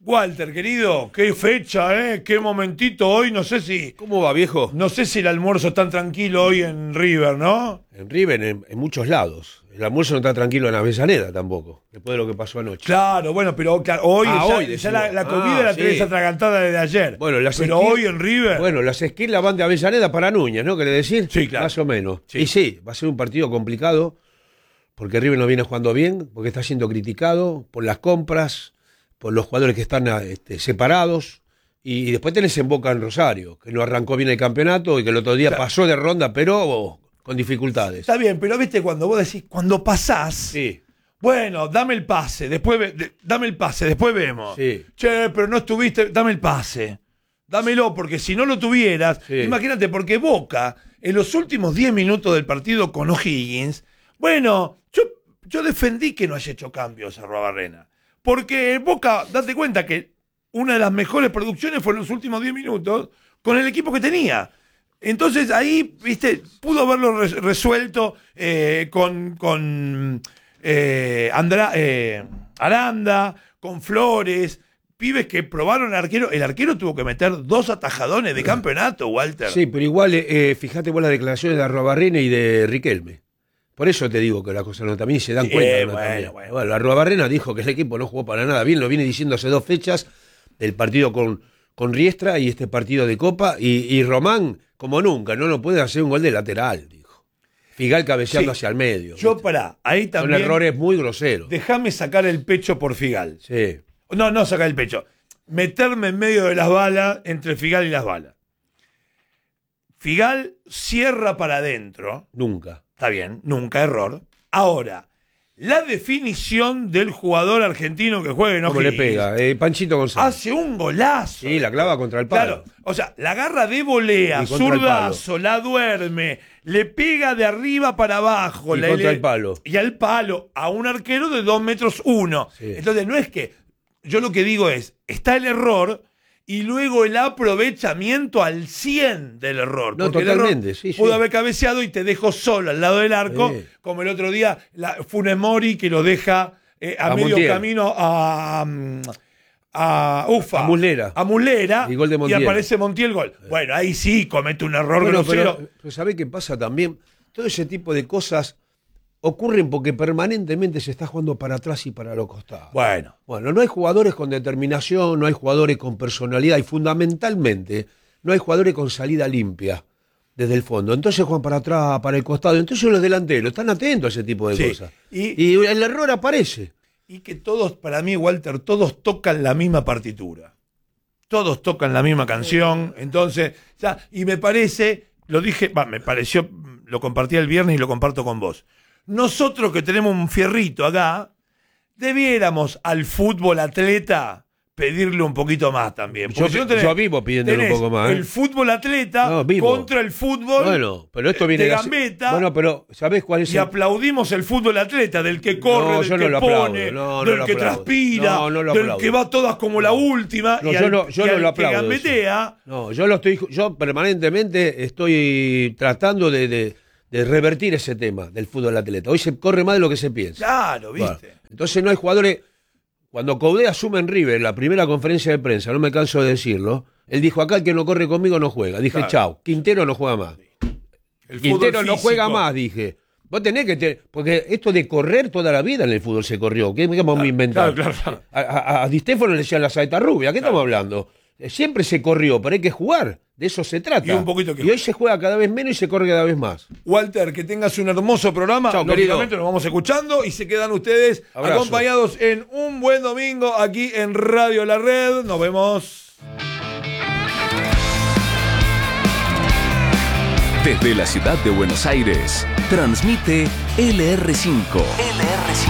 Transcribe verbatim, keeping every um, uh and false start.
Walter, querido, qué fecha, ¿eh? Qué momentito hoy, no sé si... ¿Cómo va, viejo? No sé si el almuerzo está tranquilo hoy en River, ¿no? En River, en, en muchos lados. El almuerzo no está tranquilo en Avellaneda tampoco, después de lo que pasó anoche. Claro, bueno, pero claro, hoy, Ah, ya, hoy, ya la, la comida ah, la tenés sí. atragantada desde ayer. Bueno, las pero esquil- hoy en River... Bueno, las esquilas van de Avellaneda para Núñez, ¿no? ¿Querés decir? Sí, claro. Más o menos. Sí. Y sí, va a ser un partido complicado, porque River no viene jugando bien, porque está siendo criticado por las compras, por los jugadores que están este, separados, y, y después tenés en Boca en Rosario, que no arrancó bien el campeonato y que el otro día Claro. pasó de ronda, pero oh, con dificultades. Está bien, pero viste cuando vos decís, cuando pasás, Sí. bueno, dame el pase, después ve- de- dame el pase, después vemos. Sí. Che, pero no estuviste, dame el pase. Dámelo, porque si no lo tuvieras, Sí. imagínate, porque Boca, en los últimos diez minutos del partido con O'Higgins, bueno, yo, yo defendí que no haya hecho cambios a Arruabarrena. Porque Boca, date cuenta que una de las mejores producciones fue en los últimos diez minutos con el equipo que tenía. Entonces ahí, viste, pudo haberlo res- resuelto eh, con, con eh, Andra- eh, Aranda, con Flores, pibes que probaron al arquero. El arquero tuvo que meter dos atajadones de campeonato, Walter. Sí, pero igual, eh, fíjate vos las declaraciones de Arruabarrena y de Riquelme. Por eso te digo que las cosas no también se dan Sí, cuenta. ¿no? bueno, También. bueno. Bueno, Arruabarrena dijo que el equipo no jugó para nada bien, lo viene diciendo hace dos fechas, del partido con, con Riestra y este partido de Copa, y, y Román, como nunca, no lo puede hacer un gol de lateral, dijo. Figal cabeceando Sí. hacia el medio. Yo, ¿viste? pará, ahí Son también. errores muy groseros. Déjame sacar el pecho por Figal. Sí. No, no sacar el pecho. Meterme en medio de las balas, entre Figal y las balas. Figal cierra para adentro. Nunca. Está bien, nunca error. Ahora, la definición del jugador argentino que juega en ¿Cómo le O'Higgins pega? Eh, Panchito González. hace un golazo. Sí, la clava contra el palo. Claro, o sea, la agarra de volea, Y contra el zurdazo, la duerme, le pega de arriba para abajo. Y la- contra le- el palo. Y al palo, a un arquero de dos metros uno. Sí. Entonces, no es que, yo lo que digo es, está el error y luego el aprovechamiento al cien del error. No, Porque el totalmente, error sí, sí. pudo haber cabeceado y te dejo solo al lado del arco, Sí. como el otro día la, Funes Mori que lo deja eh, a, A medio Montiel. camino a... mm, a Ufa, A Muslera. a Muslera Y gol de Montiel. aparece Montiel gol. Bueno, ahí sí comete un error Bueno, grosero. pero, pero ¿sabés qué pasa también? Todo ese tipo de cosas ocurren porque permanentemente se está jugando para atrás y para los costados. Bueno, Bueno, no hay jugadores con determinación, no hay jugadores con personalidad y fundamentalmente no hay jugadores con salida limpia desde el fondo. Entonces juegan para atrás, para el costado. Entonces los delanteros están atentos a ese tipo de Sí. cosas. Y- Y, el error aparece. y que todos, para mí, Walter, todos tocan la misma partitura. Todos tocan la misma canción. Entonces, ya, y me parece, lo dije, va, me pareció, lo compartí el viernes y lo comparto con vos. Nosotros que tenemos un fierrito acá, debiéramos al fútbol atleta pedirle un poquito más también. Porque Yo- si no tenés- yo vivo pidiéndole un tenés poco más, ¿eh? El fútbol atleta No, vivo. contra el fútbol Bueno, pero esto viene de hace- gambeta. Bueno, pero ¿sabés cuál es Y el- aplaudimos el fútbol atleta, del que corre, No, del yo que no lo pone, aplaudo, no, no del lo que aplaudo. transpira, No, no lo del aplaudo. que va todas como la última, No, y yo al, no, yo y no al lo que aplaudo. gambetea. No, yo lo estoy, yo permanentemente estoy tratando de, de- de revertir ese tema del fútbol atleta. Hoy se corre más de lo que se piensa. Claro, ¿viste? Bueno, entonces no hay jugadores. Cuando Coudet asume en River la primera conferencia de prensa, no me canso de decirlo, él dijo: acá el que no corre conmigo no juega. Dije: Claro. chau, Quintero no juega más. El Quintero fútbol no juega físico. más, dije. Vos tenés que tener, porque esto de correr toda la vida en el fútbol se corrió. ¿Qué me vamos a inventar? claro, claro. A, a- a Di Stéfano le decían la saeta rubia. ¿Qué estamos hablando? Eh, Siempre se corrió, pero hay que jugar. De eso se trata. Y un poquito que- Y hoy se juega cada vez menos y se corre cada vez más. Walter, que tengas un hermoso programa. Chao, Lógicamente querido. nos vamos escuchando y se quedan ustedes Abrazo. acompañados en un buen domingo aquí en Radio La Red. Nos vemos. Desde la ciudad de Buenos Aires, transmite L R cinco. L R cinco.